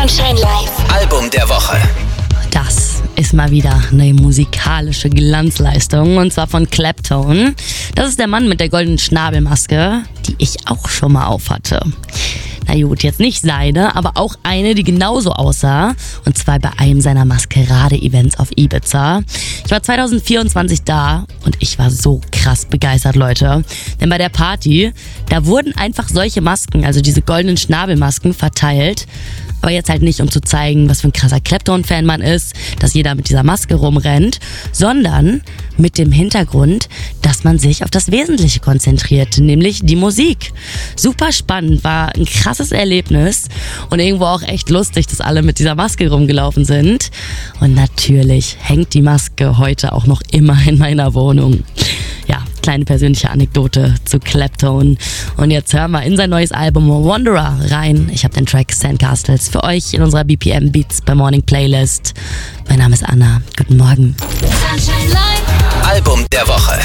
Sunshine Live. Album der Woche. Das ist mal wieder eine musikalische Glanzleistung, und zwar von Clapton. Das ist der Mann mit der goldenen Schnabelmaske, die ich auch schon mal aufhatte. Na gut, jetzt nicht seine, aber auch eine, die genauso aussah. Und zwar bei einem seiner Maskerade-Events auf Ibiza. Ich war 2024 da und ich war so krass begeistert, Leute. Denn bei der Party, da wurden einfach solche Masken, also diese goldenen Schnabelmasken, verteilt. Aber jetzt halt nicht, um zu zeigen, was für ein krasser Clapton-Fan man ist, dass jeder mit dieser Maske rumrennt, sondern mit dem Hintergrund, dass man sich auf das Wesentliche konzentriert, nämlich die Musik. Super spannend, war ein krasses Erlebnis und irgendwo auch echt lustig, dass alle mit dieser Maske rumgelaufen sind. Und natürlich hängt die Maske heute auch noch immer in meiner Wohnung. Ja, kleine persönliche Anekdote zu Clapton. Und jetzt hören wir in sein neues Album Wanderer rein. Ich habe den Track Sandcastles für euch in unserer BPM Beats by Morning Playlist. Mein Name ist Anna. Guten Morgen. Sunshine Live. Album der Woche.